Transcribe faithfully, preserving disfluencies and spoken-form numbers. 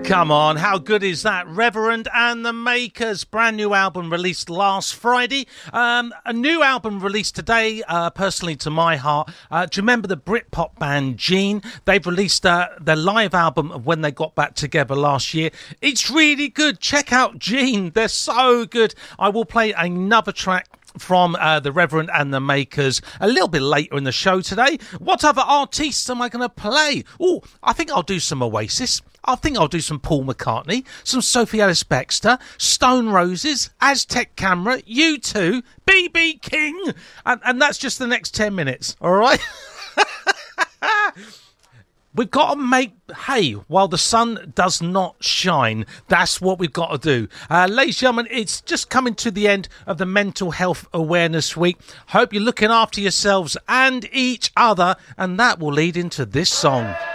Come on, how good is that? Reverend and the Makers, brand new album released last Friday. Um, a new album released today, uh, personally to my heart. Uh, do you remember the Britpop band Gene? They've released uh, their live album of when they got back together last year. It's really good. Check out Gene. They're so good. I will play another track from uh, the Reverend and the Makers a little bit later in the show today. What other artists am I going to play? Oh, I think I'll do some Oasis. I think I'll do some Paul McCartney, some Sophie Ellis-Bextor, Stone Roses, Aztec Camera, U two, B B King, and, and that's just the next ten minutes, all right? We've got to make hay while the sun does not shine. That's what we've got to do. Uh, ladies and gentlemen, it's just coming to the end of the Mental Health Awareness Week. Hope you're looking after yourselves and each other, and that will lead into this song.